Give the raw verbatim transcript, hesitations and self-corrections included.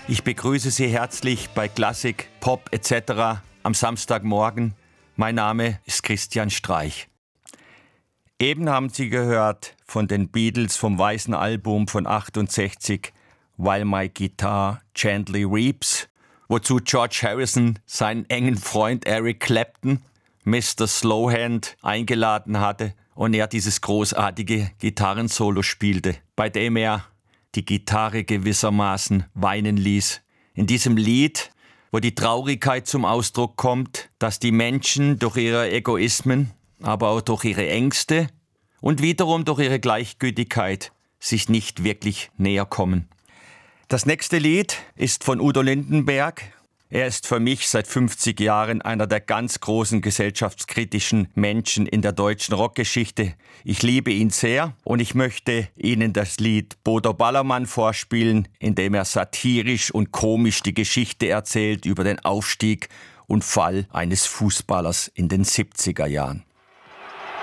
Ich begrüße Sie herzlich bei Klassik, Pop et cetera am Samstagmorgen. Mein Name ist Christian Streich. Eben haben Sie gehört von den Beatles vom weißen Album von achtundsechzig, While My Guitar Gently Weeps, wozu George Harrison seinen engen Freund Eric Clapton, Mister Slowhand, eingeladen hatte und er dieses großartige Gitarrensolo spielte, bei dem er die Gitarre gewissermaßen weinen ließ. In diesem Lied, wo die Traurigkeit zum Ausdruck kommt, dass die Menschen durch ihre Egoismen, aber auch durch ihre Ängste und wiederum durch ihre Gleichgültigkeit sich nicht wirklich näher kommen. Das nächste Lied ist von Udo Lindenberg. Er ist für mich seit fünfzig Jahren einer der ganz großen gesellschaftskritischen Menschen in der deutschen Rockgeschichte. Ich liebe ihn sehr und ich möchte Ihnen das Lied Bodo Ballermann vorspielen, in dem er satirisch und komisch die Geschichte erzählt über den Aufstieg und Fall eines Fußballers in den siebziger Jahren.